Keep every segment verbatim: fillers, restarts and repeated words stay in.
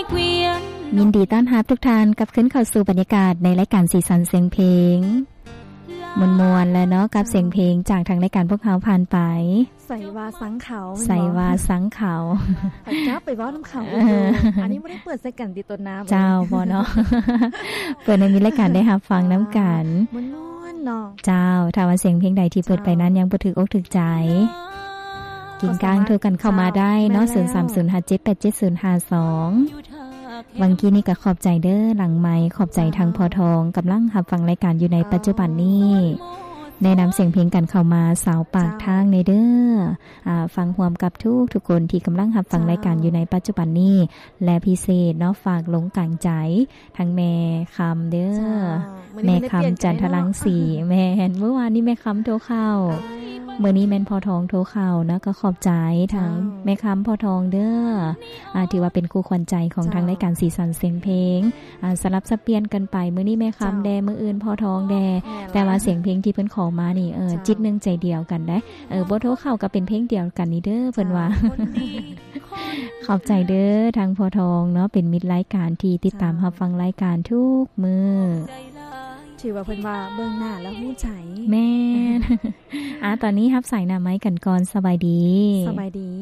ยินดีต้อนรับทุกท่านกลับขึ้นเข้าสู่บรรยากาศในรายการสีสันเสียงเพลงมวนๆแล้วเนาะกับเสียงเพลงจากทางรายการพวกเขาผ่านไปใส่วาสังเขาใส่วาสังเขาไปจับไปว่าน้ำเขาอันนี้ไม่ได้เปิดใส่กันติต้นน้ำเจ้าบ่เนาะเปิดในมีรายการได้รับฟังน้ำกันม่วนๆเนาะเจ้าถ้าว่าเสียงเพลงใดที่เปิดไปนั้นยังบ่ถูกอกถูกใจกินกลางโทรกันเข้ามาได้เนาะศูนย์ สาม ศูนย์ ห้า เจ็ด แปด เจ็ด ศูนย์ ห้า สองวังกี้นี่ก็ขอบใจเด้อหลังไมค์ขอบใจทางพอทองกำลังรับฟังรายการอยู่ในปัจจุบันนี้แนะนำเสียงเพลงกันเข้ามาสาวปากทางในเด้ออ่าฟังร่วมกับทุกทุกคนที่กำลังรับฟังรายการอยู่ในปัจจุบันนี้และพิเศษเนาะฝากลงกลางใจทั้งแม่คำเด้อแม่คำจันทรังสีแม่เมื่อวานนี้แม่คำโทรเข้าเมื่อนี้แม่นพอทองโทรเข้านะก็ขอบใจทั้งแม่คำพอทองเด้ออ่าถือว่าเป็นคู่ขวัญใจของทางรายการสีสันเสียงเพลงอ่าสลับสับเปลี่ยนกันไปมื้อนี้แม่คำแดมื้ออื่นพอทองแดแต่ว่าเสียงเพลงที่เพิ่นขอมานี่เออจิตนึงใจเดียวกันได้เออบ่โทรเข้าก็เป็นเพลงเดียวกันนี่เด้อเพิ่นว่าขอบใจเด้อทางพอทองเนาะเป็นมิตรรายการที่ติดตามรับฟังรายการทุกมื้อถือว่าเพิ่นว่าเบิ่งหน้าแล้วฮู้ใจแม่นอ่ะตอนนี้รับสายหน้าไม้กันก่อนสบายดีสบายดี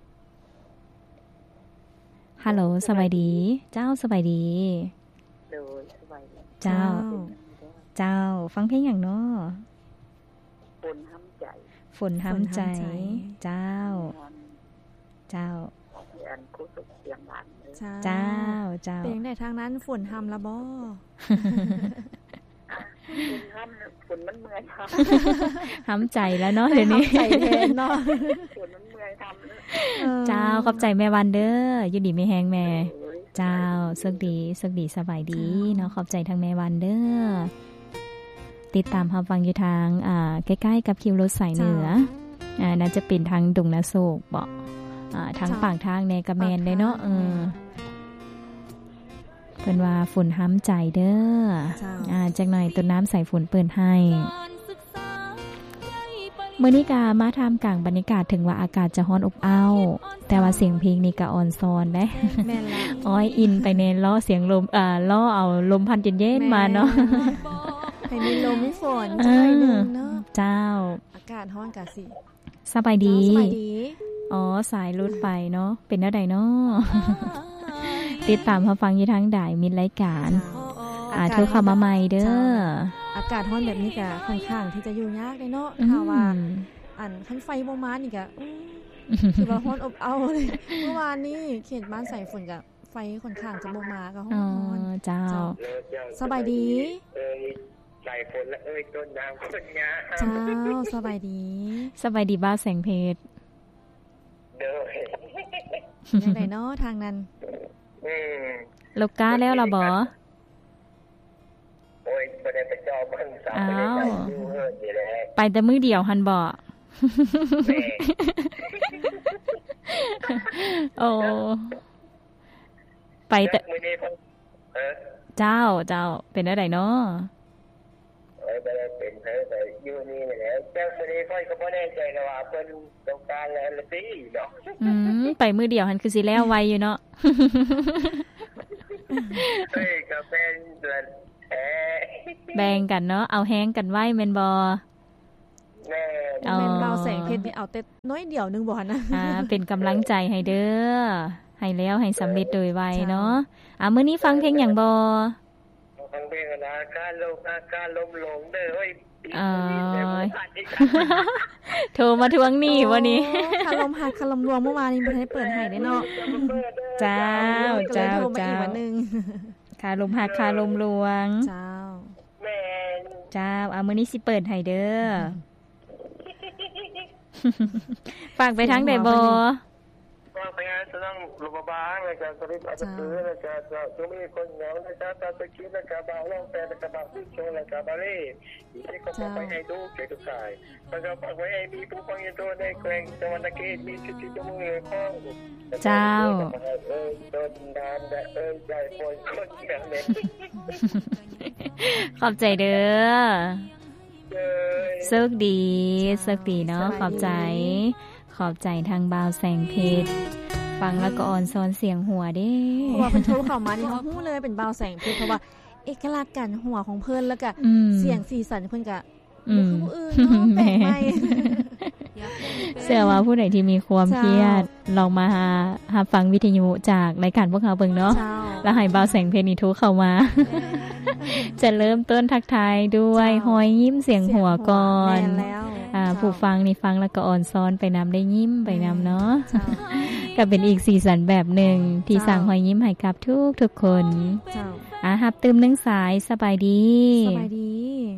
ฮัลโหลสบายดีเจ้าสบายดีโดยสบายดีเจ้าเจ้าฟังเพลงหยังเนาะฝนห้ำใจฝนห้ำใจเจ้าเจ้าอันกูสุขเสียงหลานเจ้าเจ้าเพลงได้ทางนั้นฝนห้ำละบ่ฝนห้ำฝนมันเมื่อยห้ำห้ำใจแล้วเนาะเดี๋ยวนี้ใจแทนเนาะฝนมันเมื่อยห้ำเจ้าขอบใจแม่วันเด้ออยู่ดีไม่แห้งแม่เจ้าสุขดีสุขดีสบายดีเนาะขอบใจทางแม่วันเด้อติดตามรับฟังอยู่ทางอ่าใกล้ๆกับคิวรถสายเหนืออ่าน่าจะเป็นทางดงนาโศกบ่อ่าทางปากทางในกระแมนได้เนาะเออเพิ่นว่าฝนห้ำใจเด้ออ่าจักหน่อยต้นน้ำใส่ฝนเปิ้นให้มื้อนี้ก็มาทำกลางบรรยากาศถึงว่าอากาศจะร้อนอบอ้าวแต่ว่าเสียงเพลงนี่ก็อ่อนซ้อนเด้แม่นล่ะอ้อยอินไปในล้อเสียงลมอ่าล้อเอาลมพัดเย็นๆมาเนาะให้มีลมมีฝนจังหน่อยนึงเนาะเจ้าอากาศร้อนกะสิสบายดีสบายดีอ๋อสายรุดไปเนาะเป็นแนวใดเนาะติดตามรับฟังอยู่ทางดายมิตรรายการอ่าโทรเข้ามาใหม่เด้ออากาศร้อนแบบนี้ก็ค่อนข้างที่จะอยู่ยากเลยเนาะถ้าว่าอันคันไฟบ่มานี่ก็คือว่าร้อนอบอ้าวเลยเมื่อวานนี้เขตบ้านใส่ฝนก็ไฟค่อนข้างจะบ่มาก็ร้อนเจ้าสบายดีใส่ฝนแล้วเอ้ยต้นน้ำต้นหญ้าเจ้าสบายดีสบายดีบ้าแสงเพชรเด้อยังไงเนาะทางนั้นอืมลูกก้าแล้วล่ะบ่โอ้ยบ่ได้ไปจอบังสาวบ่ได้ไปอยู่เฮิดนี่แหละไปแต่มื้อเดียวหั่นบ่โอ้ไปแต่มื้อนี้เออเจ้าเจ้าเป็นจังได๋เนาะเอ้ยบ่ได้เป็นเด้อแต่อยู่นี่แหละเจ้ามื้อนี้ค่อยก็บ่แน่ใจก็ว่าเพิ่นต้องการแล้วล่ะติเนาะอืมไปมื้อเดียวหั่นคือสิแล้วไวอยู่เนาะเฮ้ยก็เป็นเดือนแท้แบ่งกันเนาะเอาแฮงกันไว้แม่นบ่แม่แม่นเบาแสงเพชรนี่เอาแต่น้อยเดียวนึงบ่หั่นนะอ่าเป็นกำลังใจให้เด้อให้แล้วให้สำเร็จโดยไวเนาะอ่ามื้อนี้ฟังเพลงหยังบ่ฟังเพลงนะการลมอาการลมหลงเด้อเฮ้ยเออโทรมาทวงหนี้วันนี้คาลมหักคาลมรวงเมื่อวานนี้บ่ได้เปิดให้ได้เนาะเจ้าเจ้าเจ้าคาลมหักคาลมรวงเจ้าแม่เจ้าเอามื้อนี้สิเปิดให้เด้อฝากไปทางใดบ่ว่าไปงานจะต้องลงบ้างแล้วก็สริปเอาไปซื้อแล้วก็จะมีคนเหงาแล้วก็ตาตะกี้แล้วก็บ่าวลองแฟนแล้วก็บ่าวผู้โชว์แล้วก็บาเล่ที่ก็ไปให้ดูเกี่ยวกับสายแล้วก็ฝากไว้ให้มีผู้ฟังอยู่ตัวในแกล้งจังหวัดตะเกียบมีชุดที่จมูกเลยข้องเจ้าเอ้ยต้นดานแต่เอ้ยใจปล่อยคนอย่างนี้ขอบใจเด้อสุขดีสุขดีเนาะขอบใจขอบใจทางบ่าวแสงเพชรฟังแล้วก็อ่อนซ้อนเสียงหัวเด้เพราะว่าเพิ่นโทรเข้ามานี่เฮาฮู้เลยเป็นบ่าวแสงเพชรเพราะว่าเอกลักษณ์การหัวของเพิ่นแล้วก็เสียงสีสันเพิ่นก็บ่คือผู้อื่นเนาะแปลกใหม่เชื่อว่าผู้ใดที่มีความเครียดลองมาหาฟังวิทยุจากรายการพวกเราเบิ่งเนาะแล้วให้บ่าวแสงเพชรนี่โทรเข้ามาจะเริ่มต้นทักทายด้วยหอยยิ้มเสียงหัวก่อนอ่าผู้ฟังนี่ฟังแล้วก็อ่อนซ้อนไปนำได้ยิ้มไปนำเนาะก็เป็นอีกสีสันแบบหนึ่งที่สร้างหอยยิ้มให้กับทุกทุกคนอ่าฮับตื่มนึงสายสบายดีสบายดี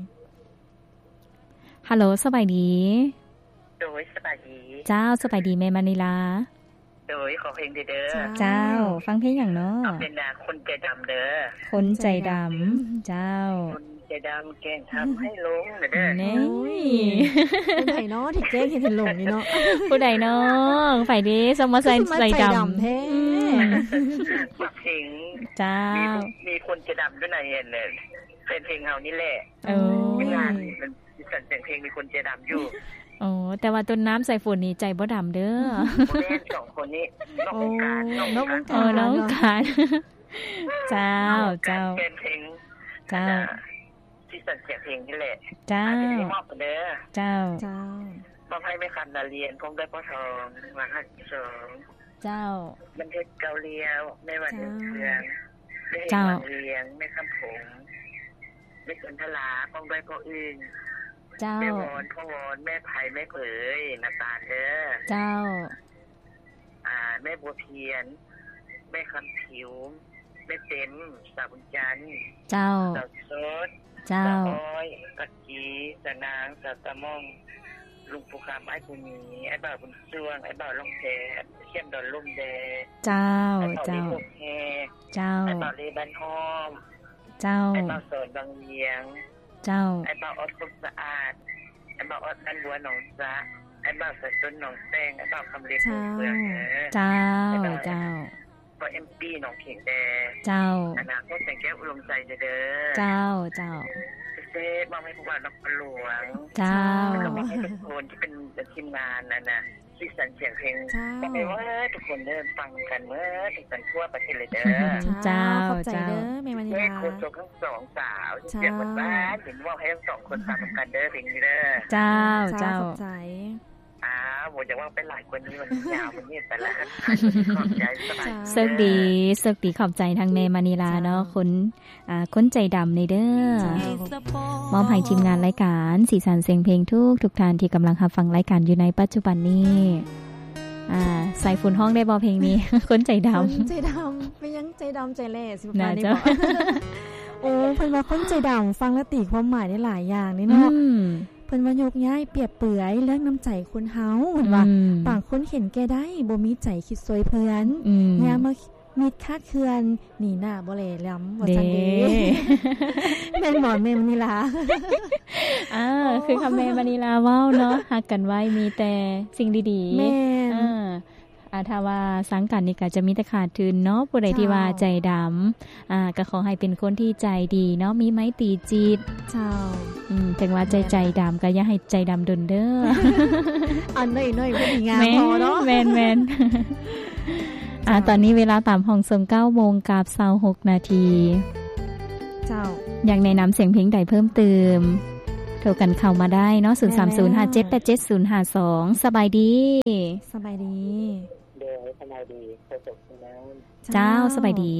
ฮัลโหลสบายดีโดยสบายดีเจ้าสบายดีแม่มานิลาโดยขอเพลงเด้อเจ้าฟังเพลงอย่างเนาะเป็นนาคนใจดำเด้อคนใจดำเจ้าคนใจดำแกล้งทำให้หลงเด้อนี่ผู้ใดเนาะที่แกล้งเห็นหลงนี่เนาะผู้ใดเนาะฝ่ายดีสมมาใส่ใจดำแท้เพลงเจ้ามีคนใจดำด้วยในเนี่ยเป็นเพลงเฮานี่แหละเอองานมันสั่นเสียงเพลงมีคนใจดำอยู่อ๋อแต่ว่าต้นน้ำใส่ฝนนี่ใจบ่ดำเด้อแม่สองคนนี้น้องการน้องการน้องการเจ้าเจ้าเป็นเพลงเจ้าที่สั่นเสียงเพลงนี่แหละเจ้ามอบเด้อเจ้าเจ้ามอบให้แม่คันดาเรียนพงได้พ่อทองมาห้าสองเจ้าบันเทศเกาเลียวแม่วันเรืองเจ้าเรียงแม่คำผงแม่สุนทราพงได้พ่ออื่นเจ้าแม่วอนพ่อวอนแม่ไผ่แม่เผยนาตาเด้อเจ้าอ่าแม่บัวเพียนแม่คำผิวแม่เต็มสาวบุญจันทร์เจ้าสาวสดเจ้าสาวอ้อยตะกี้สนางสาวตะม่องลุงปู่คำไอ้ปุญญีไอ้บ่าวบุญช่วงไอ้บ่าวลงแพเข้มดอนลุ่มแดเจ้าเจ้าเจ้าไอ้บ่าวเลบันหอมเจ้าไอ้บ่าวสอนบางเยียงเจ้าไอ้บ่าวอดคุมสะอาดไอ้บ่าวอดนันบัวหนองซะไอ้บ่าวใส่ต้นหนองแตงไอ้บ่าวคำเล็กเมืองเจ้าเจ้าบ่าวเอ็มปีหนองเข่งแดเจ้าอนาคตแต่งแก้วอุดมใจเด้อเจ้าเจ้าเซฟมาให้ผู้ว่านักหลวงเจ้าแล้วก็มาให้ทุกคนที่เป็นทีมงานนั่นน่ะที่สั่นเสียงเพลงบอกเลยว่าทุกคนเดินฟังกันเมื่อทุกคนทั่วประเทศเลยเด้อเจ้าเจ้าแม่มานิลาโคโจทั้งสองสาวที่เสียงบ้านเห็นว่าให้ทั้งสองคนฟังกันเด้อเพลงนี้เด้อเจ้าเจ้าใจอ้าวผมจะว่าเป็นหลายคนนี้มันยาวมันยืดแต่ละขอบใจสบายเสิร์ฟดีเสิร์ฟดีขอบใจทางแม่มานิลาเนาะคนอ่าคนใจดำในเด้อมอบให้ทีมงานรายการสีสันเสียงเพลงทุกทุกท่านที่กำลังรับฟังรายการอยู่ในปัจจุบันนี้อ่าใส่ฝุ่นห้องได้บ่เพลงนี้คนใจดำคนใจดำไม่ยังใจดำใจแหล่สิบาทนี่บ่โอ้เพิ่นว่าคนใจดำฟังแล้วตีความหมายได้หลายอย่างนี่เนาะเพิ่นว่ายกย้ายเปรียบเปื่อยเรื่องน้ำใจคนเฮาเพิ่นว่าบางคนเห็นแก่ได้บ่มีใจคิดซวยเพิ่นยามมามีดคาดเคือนหนีหน้าบ่แลล้ำว่าจังได๋แม่นบ่แม่มณีลาอ่าคือคำแม่มณีลาเว้าเนาะฮักกันไว้มีแต่สิ่งดีๆแม่นอ่าอ่าถ้าว่าสังกันนี่ก็จะมีแต่ขาดทุนเนาะผู้ใดที่ว่าใจดำอ่าก็ขอให้เป็นคนที่ใจดีเนาะมีไม้ตีจิตเจ้าอืมถึงว่าใจใจดำก็อย่าให้ใจดำดนเด้ออันน้อยๆบ่ดีงามพอเนาะแม่นๆอ่าตอนนี้เวลาตามห้องส่ง เก้าโมงกับยี่สิบหกนาทีเจ้าอยากแนะนำเสียงเพลงใดเพิ่มเติมโทรกันเข้ามาได้เนาะศูนย์ สาม ศูนย์ ห้า เจ็ด แปด เจ็ด ศูนย์ ห้า สองสบายดีสบายดีเด้อสบายดีขอจบแล้วเจ้าสบายดี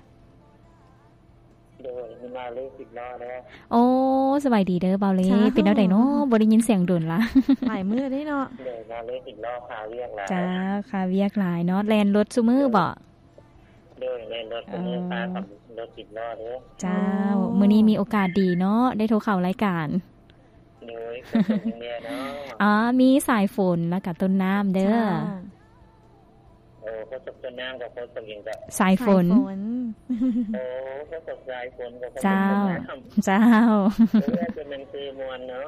เด้อมีมาเลยสิบล้อแล้วโอ้สบายดีเด้อเบาเลยเป็นแนวใดเนาะบ่ได้ยินเสียงดนล่ะหลายมื้อได้เนาะเด้อมาเลยสิบล้อคาเวียกหลายจ้าคาเวียกหลายเนาะแล่นรถซุมื้อบ่เด้อแล่นรถซุมื้อตาขับรถสิบล้อเด้อเจ้ามื้อนี้มีโอกาสดีเนาะได้โทรเข้ารายการโดยเป็นเนี่ยเนาะอ๋อมีสายฝนแล้วก็ต้นน้ำเด้อโอ้ก็ตกต้นน้ำกับคนตกอย่างก็สายฝนโอ้ก็ตกสายฝนกับเจ้าเจ้าจะเป็นคือมวลเนาะ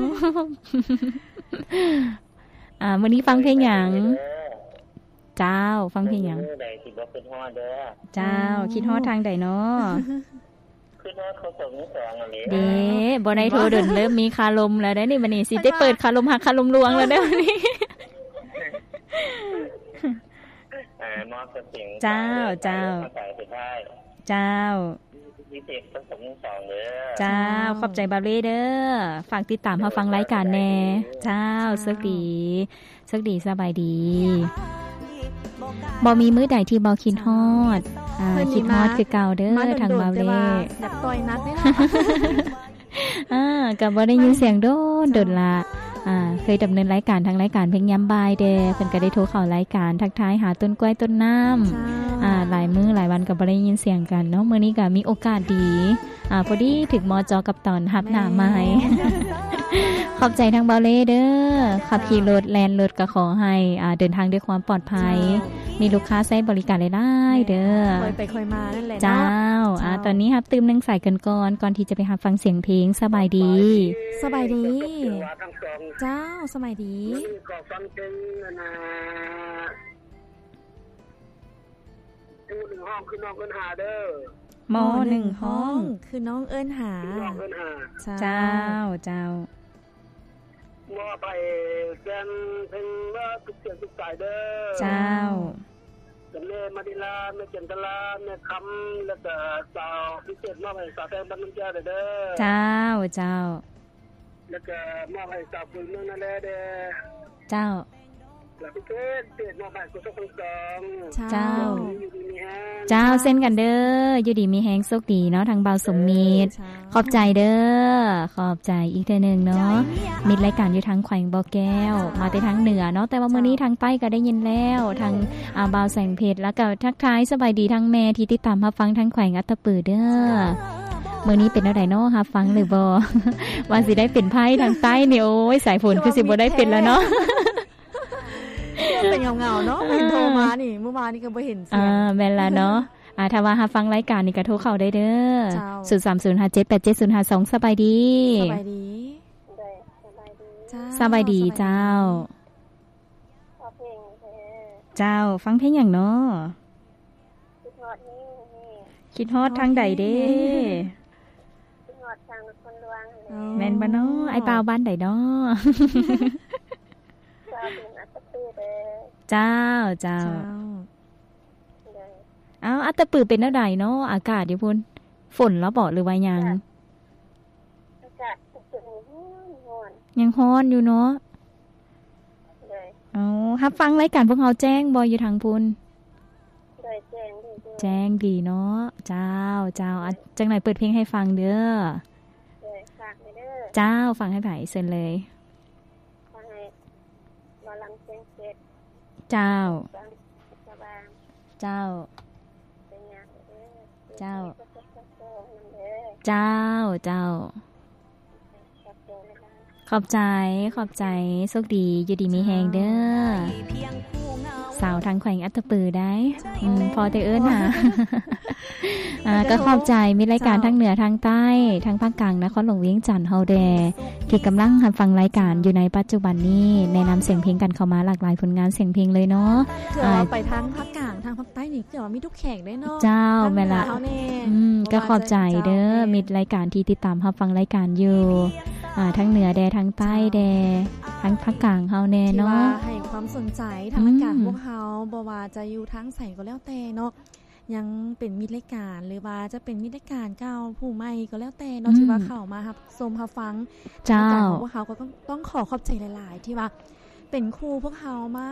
อ่ามื้อนี้ฟังเพลงหยังเจ้าฟังเพลงหยังใดสิบ่คิดฮอดเด้อเจ้าคิดฮอดทางใดเนาะคือว่าเขาส่งมือสองอันนี้เด้บ่ได้โทรดนเริ่มมีคาลมแล้วได้นี่บัดนี้สิได้เปิดคาลมฮักคาลมลวงแล้วเด้อนี่อ่ามอบสติงเจ้าเจ้าภาษาสุดท้ายเจ้าพิเศษผสมสองเด้อเจ้าขอบใจบาเล่เด้อฝากติดตามเฮาฟังรายการแน่เจ้าสวัสดีสวัสดีสบายดีบ่มีมื้อใดที่บ่คิดฮอดอ่าคิดฮอดคือเก่าเด้อทางบาเล่แบบต่อยนัดเด้เนาะอ่าก็บ่ได้ยินเสียงโดนโดนละอ่าเคยดำเนินรายการทางรายการเพลงย้ำบายเด้เพิ่นก็ได้โทรเข้ารายการทักทายหาต้นกล้วยต้นน้ำอ่าหลายมื้อหลายวันก็บ่ได้ยินเสียงกันเนาะมื้อนี้ก็มีโอกาสดีอ่าพอดีถึงมจกับตอนรับหน้าใหม่ ขอบใจทางเบาเล่เด้อขับขี่รถแลนรถก็ขอให้อ่าเดินทางด้วยความปลอดภัยมีลูกค้าใช้บริการหลายๆเด้อค่อยไปค่อยมานั่นแหละเจ้าอ่าตอนนี้ครับตื่มนึงใส่กันก่อนก่อนที่จะไปหาฟังเสียงเพลงสบายดีสบายดีเจ้าสบายดีก็ฟังเพลงนะอยู่หนึ่งห้องคือน้องเอิ้นหาเด้อมอหนึ่งห้องคือน้องเอิ้นหาน้องเอิ้นหาเจ้าเจ้ามอไปแจ้งเพลงว่าทุกเสียงทุกสายเด้อเจ้าจำเนมาดิลาแม่เจนตลาแม่คำแล้วก็สาวพิเศษมอบให้สาวแฟนบ้านน้ำเจ้าเด้อเจ้าเจ้าแล้วก็มอบให้สาวฟื้นเมืองนั่นแหละเด้อเจ้าแล้วพิเศษเศษมอบให้กุศลทั้งสองเจ้าเจ้าเส้นกันเด้ออยู่ดีมีแฮงโชคดีเนาะทางเบาสมมิตรขอบใจเด้อขอบใจอีกเทื่อนึงเนาะมิตรรายการอยู่ทางแขวงบ่อแก้วมาแต่ทางเหนือเนาะแต่ว่ามื้อนี้ทางใต้ก็ได้ยินแล้วทางอ่าเบาแสงเพชรแล้วก็ทักทายสบายดีทางแม่ที่ติดตามรับฟังทางแขวงอัตตปือเด้อมื้อนี้เป็นจังได๋เนาะรับฟังหรือบ่ว่าสิได้เป็นไผทางใต้นี่โอ้ยสายฝนคือสิบ่ได้เป็นแล้วเนาะเป็นเงาๆเนาะเห็นโทรมานี่เมื่อวานนี่ก็บ่เห็นเสียงอ่าแม่นล่ะเนาะอ่าถ้าว่ารับฟังรายการนี่ก็โทรเข้าได้เด้อศูนย์ สาม ศูนย์ ห้า เจ็ด แปด เจ็ด ศูนย์ ห้า สองสบายดีสบายดีสบายดีเจ้าเจ้าฟังเพลงหยังเนาะคิดฮอดทางใดเด้คิดฮอดทางคนหลวงแม่นบ่เนาะไอ้เปาบ้านใดเนาะเจ้าเจ้าอ้าวอัตตปือเป็นแล้วใดเนาะอากาศอยู่พุ่นฝนแล้วบ่หรือว่ายังอากาศจุดๆร้อนๆยังร้อนอยู่เนาะอ๋อรับฟังรายการพวกเฮาแจ้งบ่อยู่ทางพุ่นได้แจ้งดีแจ้งดีเนาะเจ้าเจ้าจังไหนเปิดเพลงให้ฟังเด้อได้ฝากเด้อเจ้าฟังให้ไผเซ็นเลยฟังให้บ่ลำเสียงเพชรเจ้าเจ้าเจ้าเจ้าเจ้าขอบใจขอบใจโชคดีอยู่ดีมีแฮงเด้อสาวทางแขวงอัตตปือได้อืมพอแต่เอิ้นหาอ่าก็ขอบใจมีรายการทั้งเหนือทางใต้ทางภาคกลางนครหลวงเวียงจันทน์เฮาแดที่กำลังรับฟังรายการอยู่ในปัจจุบันนี้แนะนำเสียงเพลงกันเข้ามาหลากหลายผลงานเสียงเพลงเลยเนาะอ่าไปทางภาคกลางทางภาคใต้นี่เดี๋ยวมีทุกแขกได้เนาะเจ้าแม่ละอืมก็ขอบใจเด้อมีรายการที่ติดตามรับฟังรายการอยู่อ่าทั้งเหนือแดทั้งใต้แดทั้งภาคกลางเฮาแน่เนาะให้ความสนใจทางรายการพวกเฮาบ่ว่าจะอยู่ทางไสก็แล้วแต่เนาะยังเป็นมิตรรายการหรือว่าจะเป็นมิตรรายการเก่าผู้ใหม่ก็แล้วแต่เนาะที่ว่าเข้ามารับชมรับฟังรายการของพวกเฮาก็ต้องขอขอบใจหลายๆที่ว่าเป็นครูพวกเฮามา